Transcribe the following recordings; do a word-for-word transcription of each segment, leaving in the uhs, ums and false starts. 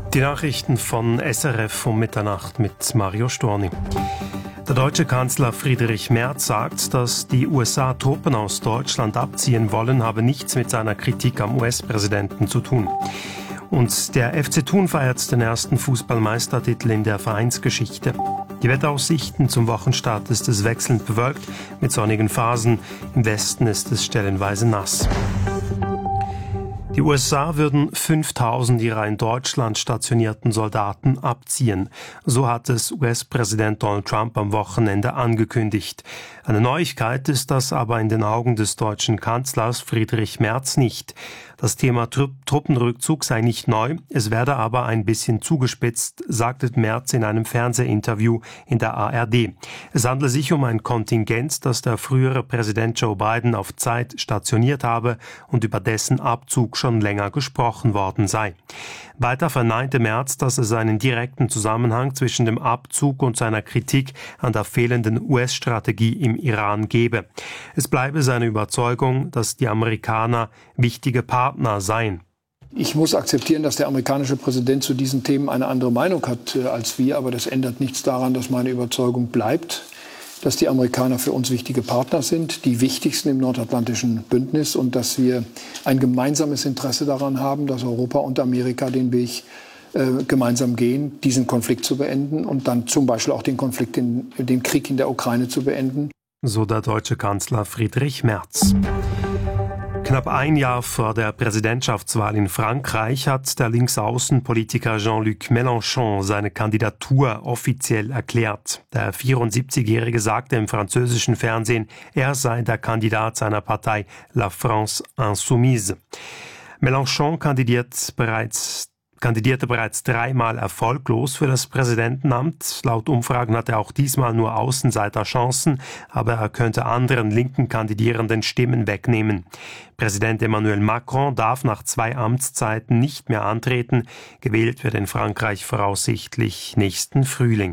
Die Nachrichten von S R F um Mitternacht mit Mario Storni. Der deutsche Kanzler Friedrich Merz sagt, dass die U S A Truppen aus Deutschland abziehen wollen, habe nichts mit seiner Kritik am U S-Präsidenten zu tun. Und der F C Thun feiert den ersten Fußballmeistertitel in der Vereinsgeschichte. Die Wetteraussichten zum Wochenstart ist es wechselnd bewölkt mit sonnigen Phasen. Im Westen ist es stellenweise nass. Die U S A würden fünftausend ihrer in Deutschland stationierten Soldaten abziehen. So hat es U S-Präsident Donald Trump am Wochenende angekündigt. Eine Neuigkeit ist das aber in den Augen des deutschen Kanzlers Friedrich Merz nicht. Das Thema Tru- Truppenrückzug sei nicht neu, es werde aber ein bisschen zugespitzt, sagte Merz in einem Fernsehinterview in der A R D. Es handle sich um ein Kontingent, das der frühere Präsident Joe Biden auf Zeit stationiert habe und über dessen Abzug schon länger gesprochen worden sei. Weiter verneinte Merz, dass es einen direkten Zusammenhang zwischen dem Abzug und seiner Kritik an der fehlenden U S-Strategie im Iran gebe. Es bleibe seine Überzeugung, dass die Amerikaner wichtige Partner seien. Ich muss akzeptieren, dass der amerikanische Präsident zu diesen Themen eine andere Meinung hat äh, als wir, aber das ändert nichts daran, dass meine Überzeugung bleibt, dass die Amerikaner für uns wichtige Partner sind, die wichtigsten im nordatlantischen Bündnis und dass wir ein gemeinsames Interesse daran haben, dass Europa und Amerika den Weg äh, gemeinsam gehen, diesen Konflikt zu beenden und dann zum Beispiel auch den Konflikt, in, den Krieg in der Ukraine zu beenden. So der deutsche Kanzler Friedrich Merz. Knapp ein Jahr vor der Präsidentschaftswahl in Frankreich hat der Linksaußenpolitiker Jean-Luc Mélenchon seine Kandidatur offiziell erklärt. Der vierundsiebzigjährige sagte im französischen Fernsehen, er sei der Kandidat seiner Partei La France Insoumise. Mélenchon kandidiert bereits kandidierte bereits dreimal erfolglos für das Präsidentenamt. Laut Umfragen hat er auch diesmal nur Außenseiterchancen, aber er könnte anderen linken Kandidierenden Stimmen wegnehmen. Präsident Emmanuel Macron darf nach zwei Amtszeiten nicht mehr antreten. Gewählt wird in Frankreich voraussichtlich nächsten Frühling.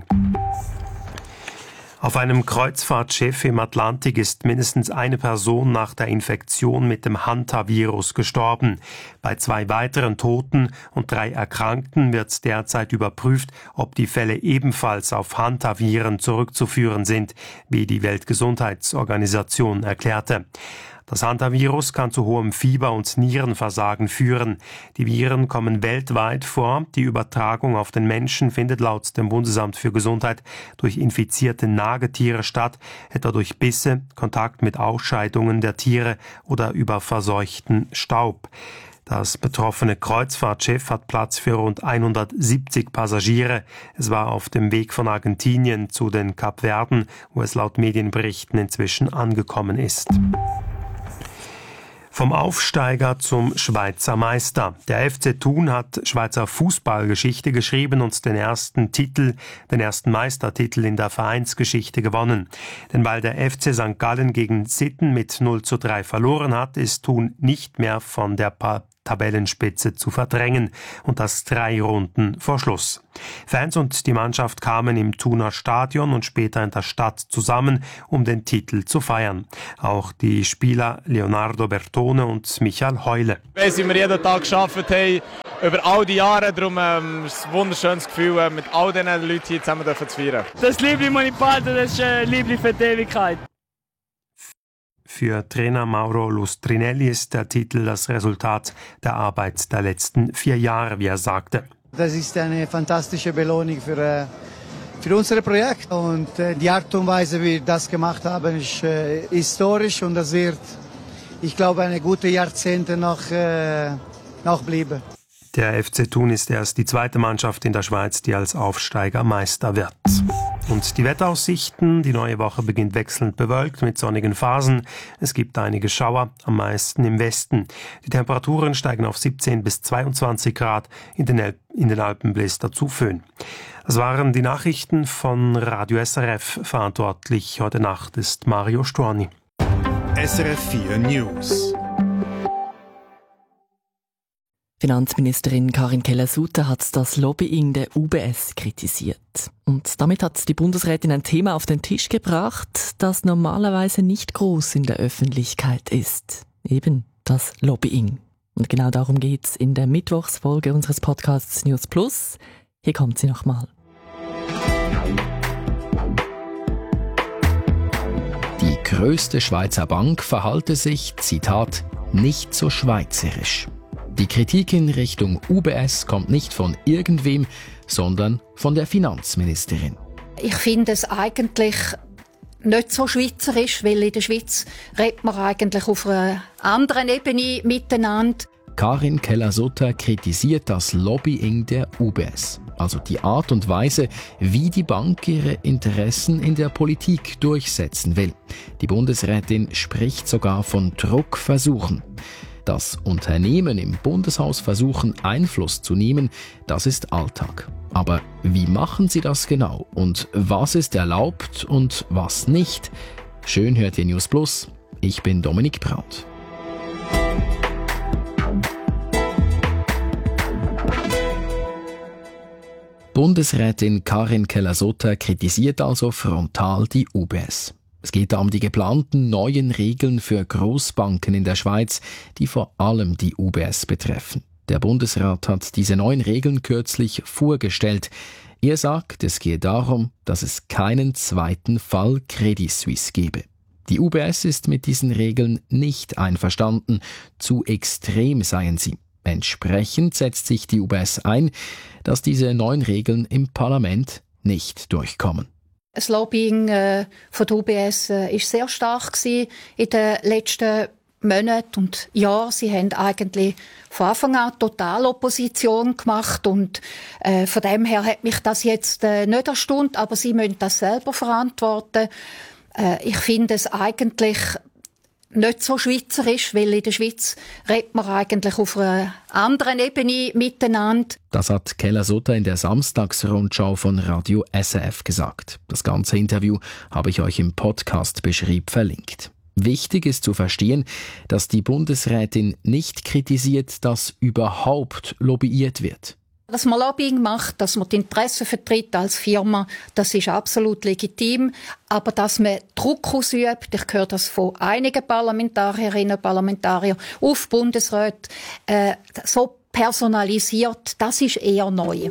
Auf einem Kreuzfahrtschiff im Atlantik ist mindestens eine Person nach der Infektion mit dem Hantavirus gestorben. Bei zwei weiteren Toten und drei Erkrankten wird derzeit überprüft, ob die Fälle ebenfalls auf Hantaviren zurückzuführen sind, wie die Weltgesundheitsorganisation erklärte. Das Hantavirus kann zu hohem Fieber und Nierenversagen führen. Die Viren kommen weltweit vor. Die Übertragung auf den Menschen findet laut dem Bundesamt für Gesundheit durch infizierte Nagetiere statt, etwa durch Bisse, Kontakt mit Ausscheidungen der Tiere oder über verseuchten Staub. Das betroffene Kreuzfahrtschiff hat Platz für rund hundertsiebzig Passagiere. Es war auf dem Weg von Argentinien zu den Kapverden, wo es laut Medienberichten inzwischen angekommen ist. Vom Aufsteiger zum Schweizer Meister. Der F C Thun hat Schweizer Fußballgeschichte geschrieben und den ersten Titel, den ersten Meistertitel in der Vereinsgeschichte gewonnen. Denn weil der F C Sankt Gallen gegen Sitten mit null zu drei verloren hat, ist Thun nicht mehr von der pa- Tabellenspitze zu verdrängen und das drei Runden vor Schluss. Fans und die Mannschaft kamen im Thuner Stadion und später in der Stadt zusammen, um den Titel zu feiern. Auch die Spieler Leonardo Bertone und Michael Heule. Weil wir jeden Tag gearbeitet haben, über all die Jahre, darum ähm, ist es ein wunderschönes Gefühl, äh, mit all diesen Leuten hier zusammen zu feiern. Das Liebling Monipalto, das ist ein Liebling für die Ewigkeit. Für Trainer Mauro Lustrinelli ist der Titel das Resultat der Arbeit der letzten vier Jahre, wie er sagte. Das ist eine fantastische Belohnung für, für unser Projekt. Und die Art und Weise, wie wir das gemacht haben, ist äh, historisch und das wird, ich glaube, eine gute Jahrzehnte noch, äh, noch bleiben. Der F C Thun ist erst die zweite Mannschaft in der Schweiz, die als Aufsteiger Meister wird. Und die Wetteraussichten, die neue Woche beginnt wechselnd bewölkt mit sonnigen Phasen. Es gibt einige Schauer, am meisten im Westen. Die Temperaturen steigen auf siebzehn bis zweiundzwanzig Grad, in den, El- in den Alpen bläst dazu Föhn. Das waren die Nachrichten von Radio S R F. Verantwortlich heute Nacht ist Mario Storni. S R F vier News. Finanzministerin Karin Keller-Sutter hat das Lobbying der U B S kritisiert. Und damit hat die Bundesrätin ein Thema auf den Tisch gebracht, das normalerweise nicht groß in der Öffentlichkeit ist. Eben das Lobbying. Und genau darum geht es in der Mittwochsfolge unseres Podcasts News Plus. Hier kommt sie nochmal. Die grösste Schweizer Bank verhalte sich, Zitat, nicht so schweizerisch. Die Kritik in Richtung U B S kommt nicht von irgendwem, sondern von der Finanzministerin. Ich finde es eigentlich nicht so schweizerisch, weil in der Schweiz redet man eigentlich auf einer anderen Ebene miteinander. Karin Keller-Sutter kritisiert das Lobbying der U B S, also die Art und Weise, wie die Bank ihre Interessen in der Politik durchsetzen will. Die Bundesrätin spricht sogar von Druckversuchen. Dass Unternehmen im Bundeshaus versuchen, Einfluss zu nehmen, das ist Alltag. Aber wie machen sie das genau und was ist erlaubt und was nicht? Schön hört ihr News Plus. Ich bin Dominik Braut. Bundesrätin Karin Keller-Sutter kritisiert also frontal die U B S. Es geht da um die geplanten neuen Regeln für Großbanken in der Schweiz, die vor allem die U B S betreffen. Der Bundesrat hat diese neuen Regeln kürzlich vorgestellt. Er sagt, es gehe darum, dass es keinen zweiten Fall Credit Suisse gebe. Die U B S ist mit diesen Regeln nicht einverstanden. Zu extrem seien sie. Entsprechend setzt sich die U B S ein, dass diese neuen Regeln im Parlament nicht durchkommen. Das Lobbying äh, von der U B S äh, ist sehr stark gewesen in den letzten Monaten und Jahren. Sie haben eigentlich von Anfang an Totalopposition gemacht und äh, von dem her hat mich das jetzt äh, nicht erstaunt, aber sie müssen das selber verantworten. Äh, ich finde es eigentlich nicht so schweizerisch, weil in der Schweiz redet man eigentlich auf einer anderen Ebene miteinander. Das hat Keller-Sutter in der Samstagsrundschau von Radio S R F gesagt. Das ganze Interview habe ich euch im Podcast-Beschrieb verlinkt. Wichtig ist zu verstehen, dass die Bundesrätin nicht kritisiert, dass überhaupt lobbyiert wird. Dass man Lobbying macht, dass man die Interessen vertritt als Firma, das ist absolut legitim. Aber dass man Druck ausübt, ich höre das von einigen Parlamentarierinnen und Parlamentariern auf Bundesräte, äh, so personalisiert, das ist eher neu.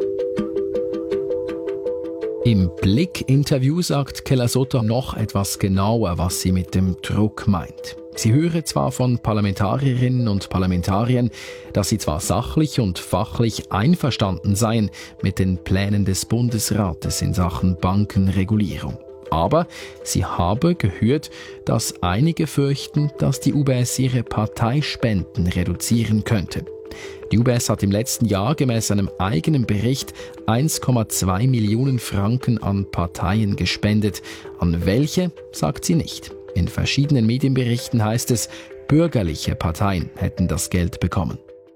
Im Blick-Interview sagt Keller-Sutter noch etwas genauer, was sie mit dem Druck meint. Sie höre zwar von Parlamentarierinnen und Parlamentariern, dass sie zwar sachlich und fachlich einverstanden seien mit den Plänen des Bundesrates in Sachen Bankenregulierung. Aber sie habe gehört, dass einige fürchten, dass die U B S ihre Parteispenden reduzieren könnte. Die U B S hat im letzten Jahr gemäß einem eigenen Bericht eins Komma zwei Millionen Franken an Parteien gespendet. An welche, sagt sie nicht. In verschiedenen Medienberichten heißt es, bürgerliche Parteien hätten das Geld bekommen.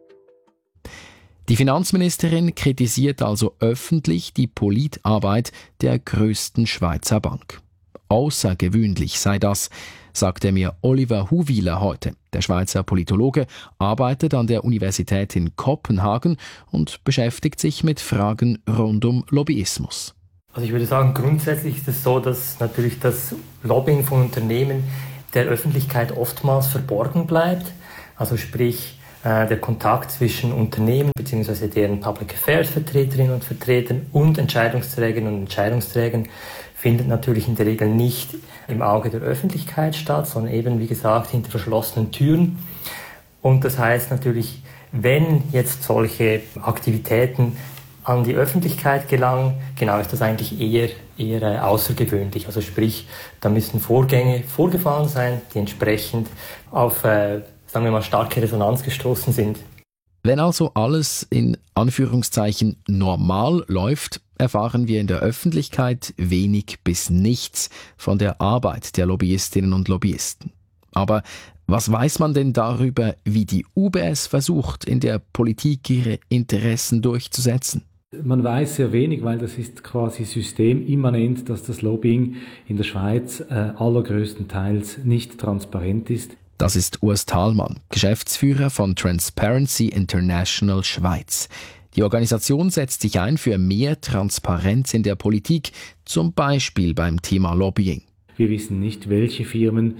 Die Finanzministerin kritisiert also öffentlich die Politarbeit der größten Schweizer Bank. Außergewöhnlich sei das, sagte mir Oliver Huwiler heute. Der Schweizer Politologe arbeitet an der Universität in Kopenhagen und beschäftigt sich mit Fragen rund um Lobbyismus. Also ich würde sagen, grundsätzlich ist es so, dass natürlich das Lobbying von Unternehmen der Öffentlichkeit oftmals verborgen bleibt. Also sprich, äh, der Kontakt zwischen Unternehmen bzw. deren Public Affairs Vertreterinnen und Vertretern und Entscheidungsträgerinnen und Entscheidungsträgern findet natürlich in der Regel nicht im Auge der Öffentlichkeit statt, sondern eben, wie gesagt, hinter verschlossenen Türen. Und das heißt natürlich, wenn jetzt solche Aktivitäten an die Öffentlichkeit gelangen, genau ist das eigentlich eher, eher äh, außergewöhnlich. Also sprich, da müssen Vorgänge vorgefallen sein, die entsprechend auf, äh, sagen wir mal, starke Resonanz gestoßen sind. Wenn also alles in Anführungszeichen normal läuft, erfahren wir in der Öffentlichkeit wenig bis nichts von der Arbeit der Lobbyistinnen und Lobbyisten. Aber was weiß man denn darüber, wie die U B S versucht, in der Politik ihre Interessen durchzusetzen? Man weiß sehr wenig, weil das ist quasi systemimmanent, dass das Lobbying in der Schweiz äh, allergrößtenteils nicht transparent ist. Das ist Urs Thalmann, Geschäftsführer von Transparency International Schweiz. Die Organisation setzt sich ein für mehr Transparenz in der Politik, zum Beispiel beim Thema Lobbying. Wir wissen nicht, welche Firmen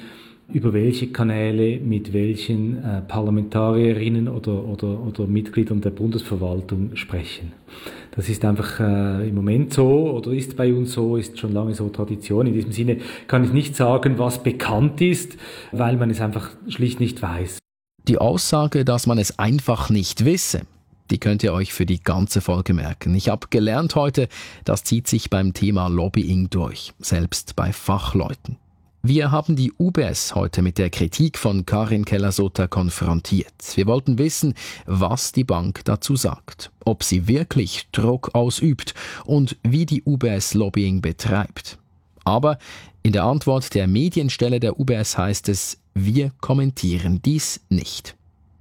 über welche Kanäle mit welchen äh, Parlamentarierinnen oder, oder, oder Mitgliedern der Bundesverwaltung sprechen. Das ist einfach äh, im Moment so oder ist bei uns so, ist schon lange so Tradition. In diesem Sinne kann ich nicht sagen, was bekannt ist, weil man es einfach schlicht nicht weiß. Die Aussage, dass man es einfach nicht wisse, die könnt ihr euch für die ganze Folge merken. Ich habe gelernt heute, das zieht sich beim Thema Lobbying durch, selbst bei Fachleuten. Wir haben die U B S heute mit der Kritik von Karin Keller-Sutter konfrontiert. Wir wollten wissen, was die Bank dazu sagt, ob sie wirklich Druck ausübt und wie die U B S Lobbying betreibt. Aber in der Antwort der Medienstelle der U B S heißt es, wir kommentieren dies nicht.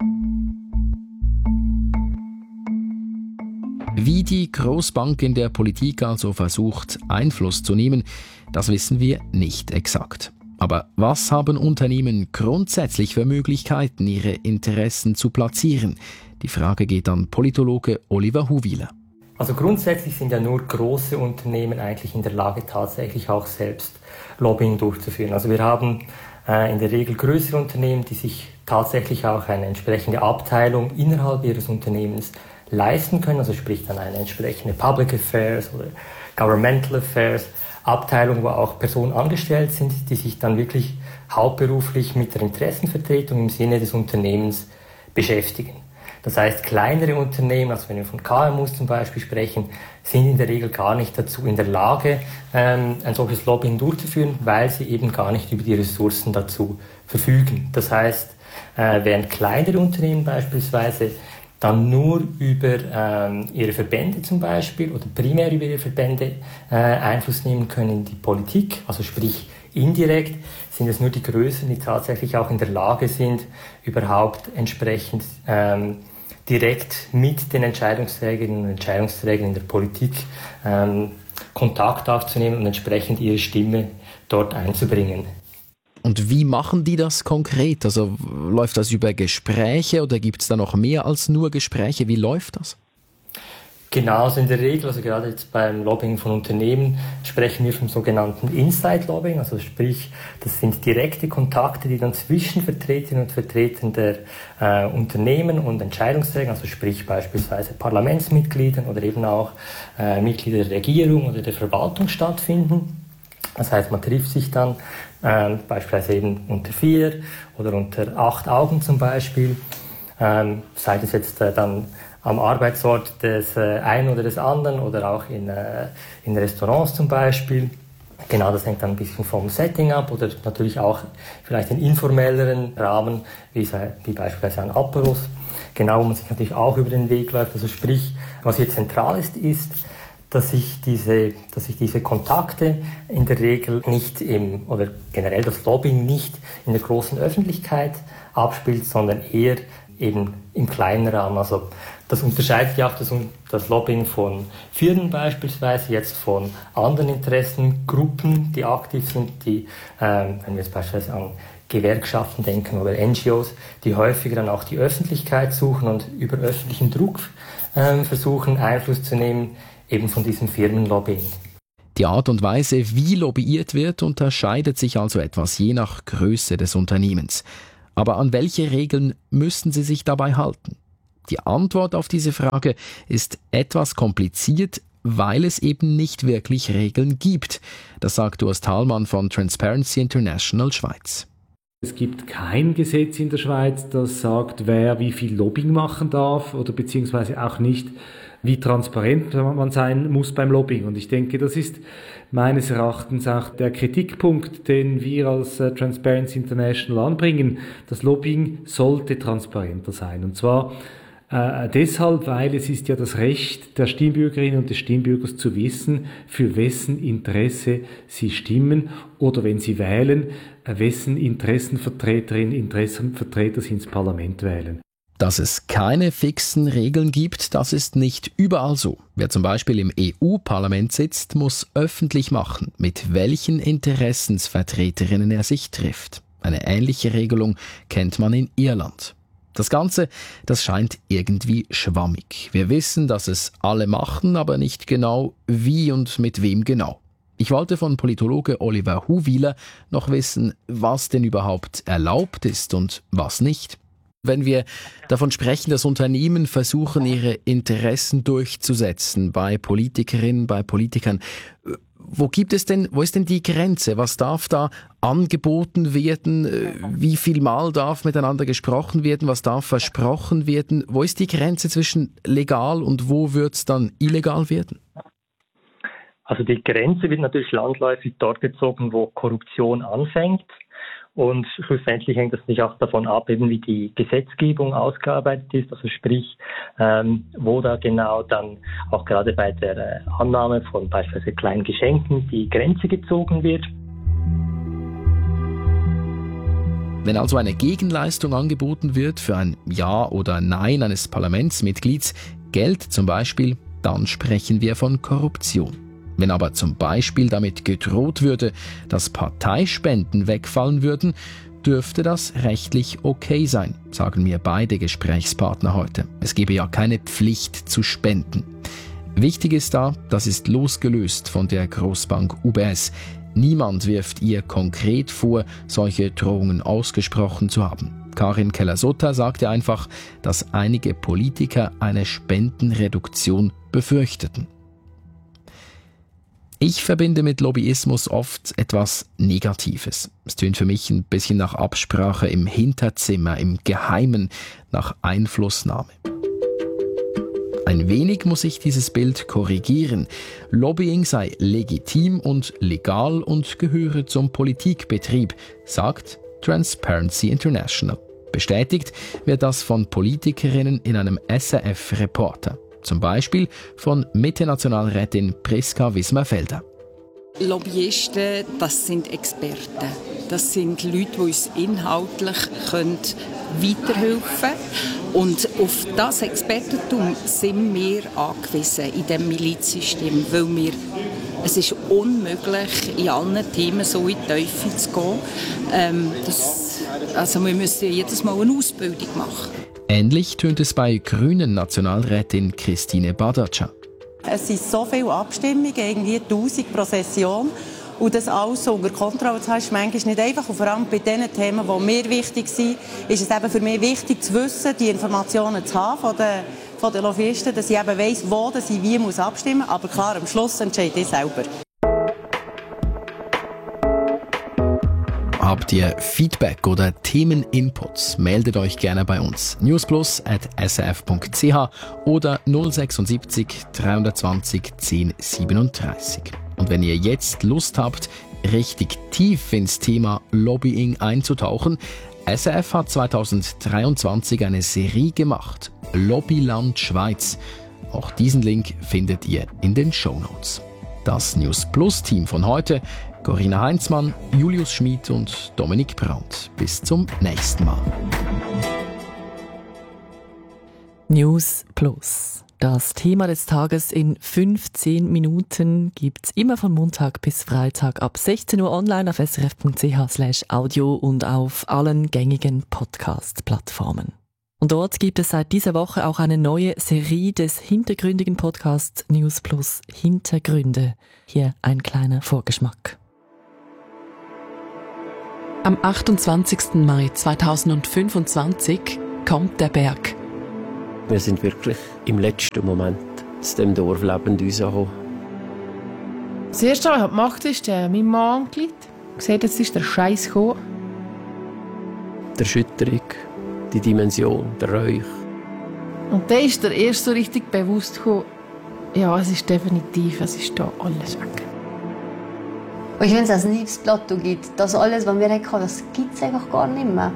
Wie die Großbank in der Politik also versucht, Einfluss zu nehmen, das wissen wir nicht exakt. Aber was haben Unternehmen grundsätzlich für Möglichkeiten, ihre Interessen zu platzieren? Die Frage geht an Politologe Oliver Huwiler. Also grundsätzlich sind ja nur große Unternehmen eigentlich in der Lage, tatsächlich auch selbst Lobbying durchzuführen. Also wir haben äh, in der Regel größere Unternehmen, die sich tatsächlich auch eine entsprechende Abteilung innerhalb ihres Unternehmens leisten können, also sprich dann eine entsprechende Public Affairs oder Governmental Affairs Abteilung, wo auch Personen angestellt sind, die sich dann wirklich hauptberuflich mit der Interessenvertretung im Sinne des Unternehmens beschäftigen. Das heißt, kleinere Unternehmen, also wenn wir von K M Us zum Beispiel sprechen, sind in der Regel gar nicht dazu in der Lage, ähm, ein solches Lobbying durchzuführen, weil sie eben gar nicht über die Ressourcen dazu verfügen. Das heißt, äh, während kleinere Unternehmen beispielsweise dann nur über ähm, ihre Verbände zum Beispiel oder primär über ihre Verbände äh, Einfluss nehmen können in die Politik, also sprich indirekt, sind es nur die Größeren, die tatsächlich auch in der Lage sind, überhaupt entsprechend ähm, direkt mit den Entscheidungsträgerinnen und Entscheidungsträgern in der Politik ähm, Kontakt aufzunehmen und entsprechend ihre Stimme dort einzubringen. Und wie machen die das konkret? Also läuft das über Gespräche oder gibt es da noch mehr als nur Gespräche? Wie läuft das? Genau, also in der Regel, also gerade jetzt beim Lobbying von Unternehmen, sprechen wir vom sogenannten Inside-Lobbying, also sprich, das sind direkte Kontakte, die dann zwischen Vertreterinnen und Vertretern der äh, Unternehmen und Entscheidungsträgern, also sprich beispielsweise Parlamentsmitgliedern oder eben auch äh, Mitglieder der Regierung oder der Verwaltung stattfinden. Das heißt, man trifft sich dann ähm, beispielsweise eben unter vier oder unter acht Augen zum Beispiel, ähm, sei das jetzt äh, dann am Arbeitsort des äh, einen oder des anderen oder auch in, äh, in Restaurants zum Beispiel. Genau, das hängt dann ein bisschen vom Setting ab oder natürlich auch vielleicht in informelleren Rahmen, wie, wie beispielsweise ein Aperos. Genau, wo man sich natürlich auch über den Weg läuft. Also sprich, was hier zentral ist, ist, dass sich diese, dass sich diese Kontakte in der Regel nicht im, oder generell das Lobbying nicht in der großen Öffentlichkeit abspielt, sondern eher eben im kleinen Rahmen. Also das unterscheidet ja auch das, das Lobbying von Firmen beispielsweise, jetzt von anderen Interessengruppen, die aktiv sind, die, ähm, wenn wir jetzt beispielsweise an Gewerkschaften denken oder N G Os, die häufiger dann auch die Öffentlichkeit suchen und über öffentlichen Druck ähm, versuchen, Einfluss zu nehmen, eben von diesem Firmenlobbying. Die Art und Weise, wie lobbyiert wird, unterscheidet sich also etwas je nach Größe des Unternehmens. Aber an welche Regeln müssen Sie sich dabei halten? Die Antwort auf diese Frage ist etwas kompliziert, weil es eben nicht wirklich Regeln gibt. Das sagt Urs Thalmann von Transparency International Schweiz. Es gibt kein Gesetz in der Schweiz, das sagt, wer wie viel Lobbying machen darf oder beziehungsweise auch nicht, wie transparent man sein muss beim Lobbying. Und ich denke, das ist meines Erachtens auch der Kritikpunkt, den wir als äh, Transparency International anbringen. Das Lobbying sollte transparenter sein. Und zwar äh, deshalb, weil es ist ja das Recht der Stimmbürgerinnen und des Stimmbürgers zu wissen, für wessen Interesse sie stimmen oder wenn sie wählen, äh, wessen Interessenvertreterinnen, Interessenvertreter sie ins Parlament wählen. Dass es keine fixen Regeln gibt, das ist nicht überall so. Wer zum Beispiel im E U-Parlament sitzt, muss öffentlich machen, mit welchen Interessensvertreterinnen er sich trifft. Eine ähnliche Regelung kennt man in Irland. Das Ganze, das scheint irgendwie schwammig. Wir wissen, dass es alle machen, aber nicht genau wie und mit wem genau. Ich wollte von Politologe Oliver Huwiler noch wissen, was denn überhaupt erlaubt ist und was nicht. Wenn wir davon sprechen, dass Unternehmen versuchen, ihre Interessen durchzusetzen bei Politikerinnen, bei Politikern, wo gibt es denn, wo ist denn die Grenze? Was darf da angeboten werden? Wie viel Mal darf miteinander gesprochen werden? Was darf versprochen werden? Wo ist die Grenze zwischen legal und wo wird es dann illegal werden? Also die Grenze wird natürlich landläufig dort gezogen, wo Korruption anfängt. Und schlussendlich hängt es natürlich auch davon ab, eben wie die Gesetzgebung ausgearbeitet ist, also sprich, ähm, wo da genau dann auch gerade bei der äh, Annahme von beispielsweise kleinen Geschenken die Grenze gezogen wird. Wenn also eine Gegenleistung angeboten wird für ein Ja oder Nein eines Parlamentsmitglieds, Geld zum Beispiel, dann sprechen wir von Korruption. Wenn aber zum Beispiel damit gedroht würde, dass Parteispenden wegfallen würden, dürfte das rechtlich okay sein, sagen mir beide Gesprächspartner heute. Es gebe ja keine Pflicht zu spenden. Wichtig ist da, das ist losgelöst von der Großbank U B S. Niemand wirft ihr konkret vor, solche Drohungen ausgesprochen zu haben. Karin Keller-Sutter sagte einfach, dass einige Politiker eine Spendenreduktion befürchteten. Ich verbinde mit Lobbyismus oft etwas Negatives. Es tönt für mich ein bisschen nach Absprache im Hinterzimmer, im Geheimen, nach Einflussnahme. Ein wenig muss ich dieses Bild korrigieren. Lobbying sei legitim und legal und gehöre zum Politikbetrieb, sagt Transparency International. Bestätigt wird das von Politikerinnen in einem S R F-Reporter. Zum Beispiel von Mitte-Nationalrätin Priska Wismar-Felder. Lobbyisten, das sind Experten. Das sind Leute, die uns inhaltlich können weiterhelfen können. Und auf das Expertentum sind wir angewiesen in diesem Milizsystem, weil wir, es ist unmöglich, in allen Themen so in die Tiefe zu gehen. Ähm, das, also wir müssen jedes Mal eine Ausbildung machen. Ähnlich tönt es bei grünen Nationalrätin Christine Badatscha. Es sind so viele Abstimmungen, irgendwie tausend pro Session. Und das alles so unter Kontrolle zu haben, ist manchmal nicht einfach. Und vor allem bei den Themen, die mir wichtig sind, ist es eben für mich wichtig zu wissen, die Informationen zu haben von den, von den Lobbyisten, dass ich eben weiss, wo ich wie muss abstimmen muss. Aber klar, am Schluss entscheide ich selber. Habt ihr Feedback oder Themeninputs? Meldet euch gerne bei uns. newsplus at s r f punkt c h oder null sechsundsiebzig dreihundertzwanzig zehn siebenunddreißig. Und wenn ihr jetzt Lust habt, richtig tief ins Thema Lobbying einzutauchen, S R F hat zweitausenddreiundzwanzig eine Serie gemacht. Lobbyland Schweiz. Auch diesen Link findet ihr in den Shownotes. Das News Plus Team von heute: Corinna Heinzmann, Julius Schmid und Dominik Brandt. Bis zum nächsten Mal. News Plus. Das Thema des Tages in fünfzehn Minuten gibt's immer von Montag bis Freitag ab sechzehn Uhr online auf s r f punkt c h slash audio und auf allen gängigen Podcast-Plattformen. Und dort gibt es seit dieser Woche auch eine neue Serie des hintergründigen Podcasts News Plus Hintergründe. Hier ein kleiner Vorgeschmack. Am achtundzwanzigsten Mai zweitausendfünfundzwanzig kommt der Berg. Wir sind wirklich im letzten Moment aus dem Dorf lebend rausgekommen. Das Erste, was ich gemacht habe, ist äh, mein Mann angerufen. Gesagt, jetzt ist der Scheiß gekommen. Die Erschütterung, die Dimension, der Räuch. Und dann ist der erst so richtig bewusst gekommen, ja, es ist definitiv, es ist da alles weg. Und wenn es ein neues Plateau gibt, das alles, was wir hatten, das gibt es einfach gar nicht mehr.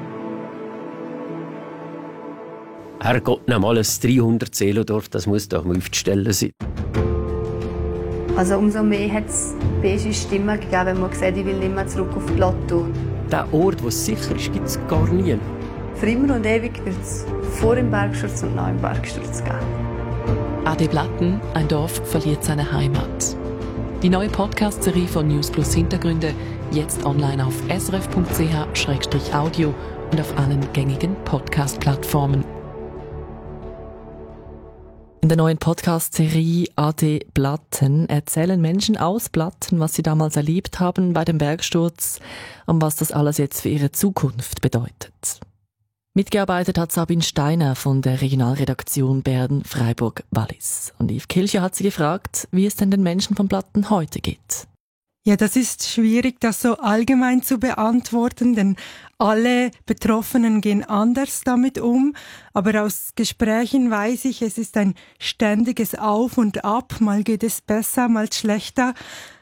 Herrgott, nimm mal ein dreihundert Seelendorf, das muss doch mal auf die Stelle sein. Also umso mehr hat es beige Stimmen gegeben, wenn man gesagt, ich will nicht mehr zurück auf Plateau. Der Ort, wo es sicher ist, gibt es gar nie. Für immer und ewig wird es vor dem Bergsturz und nach dem Bergsturz geben. Ade Blatten, ein Dorf verliert seine Heimat. Die neue Podcast-Serie von News Plus Hintergründe, jetzt online auf s r f punkt c h slash audio und auf allen gängigen Podcast-Plattformen. In der neuen Podcast-Serie A D Blatten erzählen Menschen aus Blatten, was sie damals erlebt haben bei dem Bergsturz und was das alles jetzt für ihre Zukunft bedeutet. Mitgearbeitet hat Sabine Steiner von der Regionalredaktion Bern-Freiburg-Wallis. Und Yves Kilcher hat sie gefragt, wie es denn den Menschen von Blatten heute geht. Ja, das ist schwierig, das so allgemein zu beantworten, denn alle Betroffenen gehen anders damit um. Aber aus Gesprächen weiß ich, es ist ein ständiges Auf und Ab. Mal geht es besser, mal schlechter.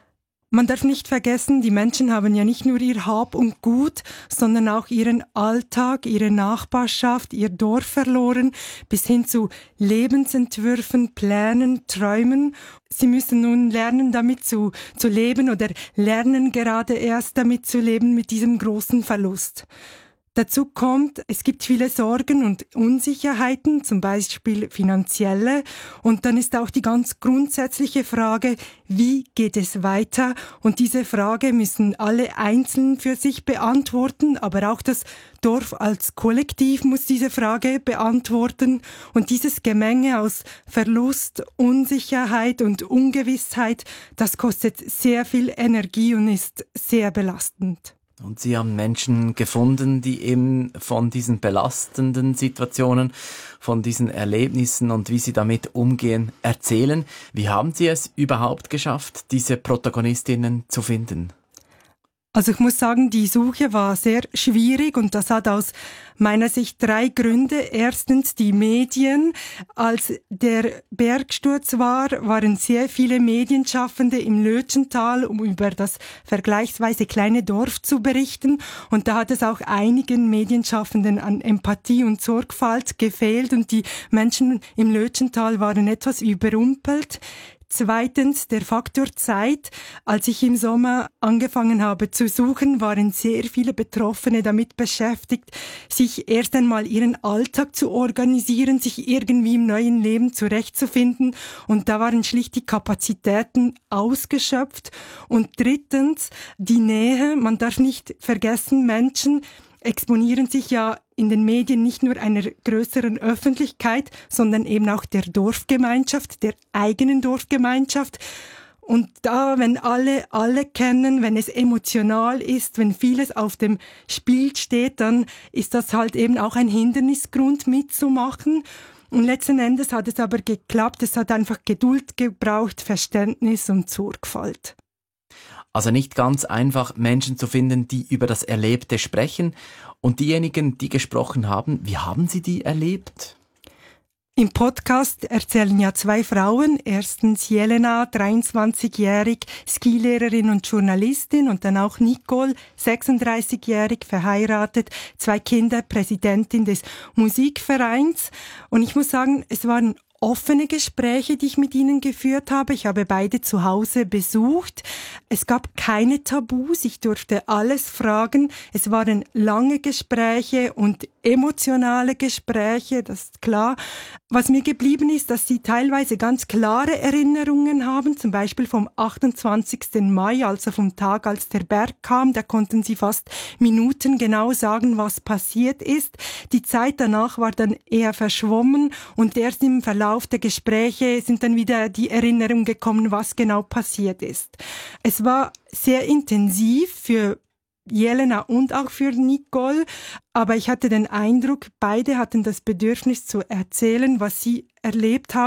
Man darf nicht vergessen, die Menschen haben ja nicht nur ihr Hab und Gut, sondern auch ihren Alltag, ihre Nachbarschaft, ihr Dorf verloren, bis hin zu Lebensentwürfen, Plänen, Träumen. Sie müssen nun lernen, damit zu, zu leben oder lernen gerade erst damit zu leben mit diesem großen Verlust. Dazu kommt, es gibt viele Sorgen und Unsicherheiten, zum Beispiel finanzielle. Und dann ist auch die ganz grundsätzliche Frage, wie geht es weiter? Und diese Frage müssen alle einzeln für sich beantworten, aber auch das Dorf als Kollektiv muss diese Frage beantworten. Und dieses Gemenge aus Verlust, Unsicherheit und Ungewissheit, das kostet sehr viel Energie und ist sehr belastend. Und Sie haben Menschen gefunden, die eben von diesen belastenden Situationen, von diesen Erlebnissen und wie sie damit umgehen, erzählen. Wie haben Sie es überhaupt geschafft, diese Protagonistinnen zu finden? Also ich muss sagen, die Suche war sehr schwierig und das hat aus meiner Sicht drei Gründe. Erstens die Medien. Als der Bergsturz war, waren sehr viele Medienschaffende im Lötschental, um über das vergleichsweise kleine Dorf zu berichten. Und da hat es auch einigen Medienschaffenden an Empathie und Sorgfalt gefehlt und die Menschen im Lötschental waren etwas überrumpelt. Zweitens der Faktor Zeit. Als ich im Sommer angefangen habe zu suchen, waren sehr viele Betroffene damit beschäftigt, sich erst einmal ihren Alltag zu organisieren, sich irgendwie im neuen Leben zurechtzufinden. Und da waren schlicht die Kapazitäten ausgeschöpft. Und drittens die Nähe. Man darf nicht vergessen, Menschen exponieren sich ja in den Medien nicht nur einer größeren Öffentlichkeit, sondern eben auch der Dorfgemeinschaft, der eigenen Dorfgemeinschaft. Und da, wenn alle alle kennen, wenn es emotional ist, wenn vieles auf dem Spiel steht, dann ist das halt eben auch ein Hindernisgrund mitzumachen. Und letzten Endes hat es aber geklappt. Es hat einfach Geduld gebraucht, Verständnis und Sorgfalt. Also nicht ganz einfach, Menschen zu finden, die über das Erlebte sprechen. Und diejenigen, die gesprochen haben, wie haben sie die erlebt? Im Podcast erzählen ja zwei Frauen. Erstens Jelena, dreiundzwanzigjährig, Skilehrerin und Journalistin. Und dann auch Nicole, sechsunddreißigjährig, verheiratet, zwei Kinder, Präsidentin des Musikvereins. Und ich muss sagen, es waren offene Gespräche, die ich mit ihnen geführt habe. Ich habe beide zu Hause besucht. Es gab keine Tabus. Ich durfte alles fragen. Es waren lange Gespräche und emotionale Gespräche, das ist klar. Was mir geblieben ist, dass sie teilweise ganz klare Erinnerungen haben, zum Beispiel vom achtundzwanzigsten Mai, also vom Tag, als der Berg kam. Da konnten sie fast minutengenau sagen, was passiert ist. Die Zeit danach war dann eher verschwommen und erst im Verlauf der Gespräche sind dann wieder die Erinnerungen gekommen, was genau passiert ist. Es war sehr intensiv für Jelena und auch für Nicole, aber ich hatte den Eindruck, beide hatten das Bedürfnis zu erzählen, was sie erlebt haben.